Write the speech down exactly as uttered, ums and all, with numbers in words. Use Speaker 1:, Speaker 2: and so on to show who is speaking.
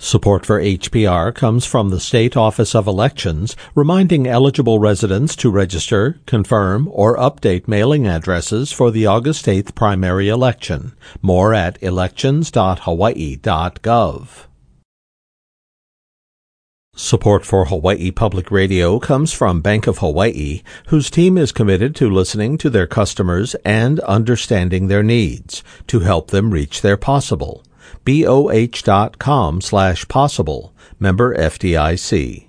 Speaker 1: Support for H P R comes from the State Office of Elections, reminding eligible residents to register, confirm, or update mailing addresses for the August eighth primary election. More at elections dot hawaii dot gov. Support for Hawaii Public Radio comes from Bank of Hawaii, whose team is committed to listening to their customers and understanding their needs to help them reach their possible. B O H dot com slash possible. Member F D I C.